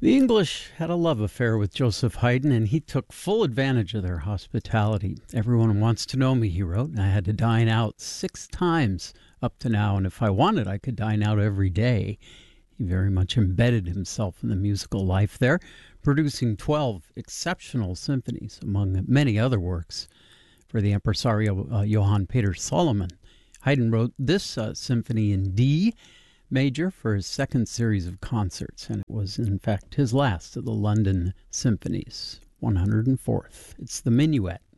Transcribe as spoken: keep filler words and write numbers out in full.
The English had a love affair with Joseph Haydn, and he took full advantage of their hospitality. "Everyone wants to know me," he wrote, "and I had to dine out six times up to now, and if I wanted, I could dine out every day." He very much embedded himself in the musical life there, producing twelve exceptional symphonies, among many other works, for the impresario uh, Johann Peter Solomon. Haydn wrote this uh, symphony in D major for his second series of concerts, and it was in fact his last of the London symphonies, one hundred fourth. It's the Minuet.